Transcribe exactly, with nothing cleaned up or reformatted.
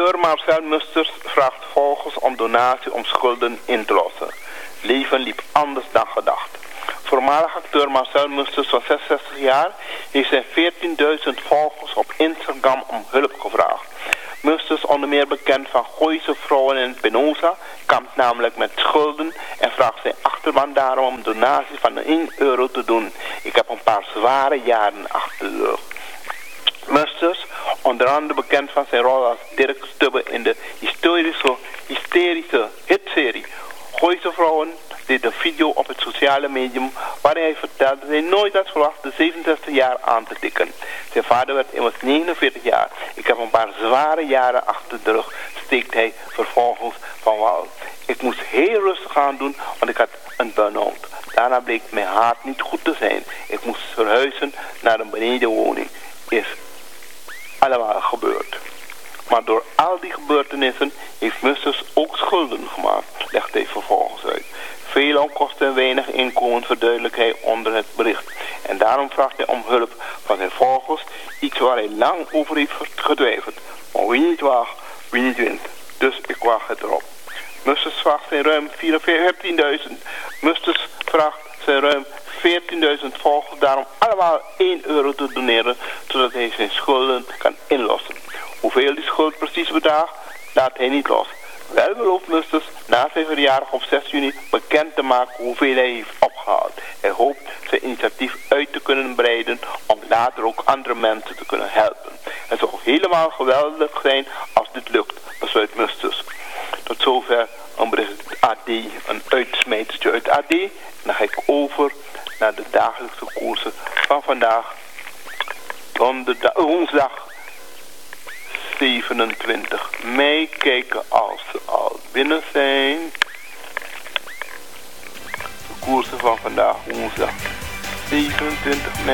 Acteur Marcel Musters vraagt volgens om donatie om schulden in te lossen. Leven liep anders dan gedacht. Voormalig acteur Marcel Musters van zesenzestig jaar heeft zijn veertienduizend volgers op Instagram om hulp gevraagd. Musters, onder meer bekend van Gooise Vrouwen in Penosa, kampt namelijk met schulden en vraagt zijn achterban daarom om donatie van één euro te doen. Ik heb een paar zware jaren achter de rug. Musters, onder andere bekend van zijn rol als Dirk Stubbe in de historische, hysterische hitserie Gooise Vrouwen, deed een video op het sociale medium waarin hij vertelde dat hij nooit had verwacht de zevenenzestig jaar aan te tikken. Zijn vader werd immers negenenveertig jaar. Ik heb een paar zware jaren achter de rug, steekt hij vervolgens van wal. Ik moest heel rustig aan doen, want ik had een burn-out. Daarna bleek mijn hart niet goed te zijn. Ik moest verhuizen naar een benedenwoning. Is allemaal gebeurd. Maar door al die gebeurtenissen heeft Musters ook schulden gemaakt, legt hij vervolgens uit. Veel onkosten en weinig inkomen verduidelijkt hij onder het bericht. En daarom vraagt hij om hulp van zijn volgers, iets waar hij lang over heeft getwijfeld. Maar wie niet waagt, wie niet wint. Dus ik waag het erop. Musters vraagt zijn ruim veertienduizend. Musters vraagt zijn ruim veertienduizend volgers daarom allemaal één euro te doneren, zodat hij zijn schulden kan inlossen. Hoeveel die schuld precies bedraagt, laat hij niet los. Wel belooft Musters na zijn verjaardag op zes juni bekend te maken hoeveel hij heeft opgehaald. Hij hoopt zijn initiatief uit te kunnen breiden om later ook andere mensen te kunnen helpen. Het zou helemaal geweldig zijn als dit lukt, besluit Musters. Tot zover een bericht uit A D, een uitsmijtertje uit A D. En dan ga ik over naar de dagelijkse koersen van vandaag, donderdag, woensdag zevenentwintig mei. Kijken als ze al binnen zijn. De koersen van vandaag, woensdag zevenentwintig mei.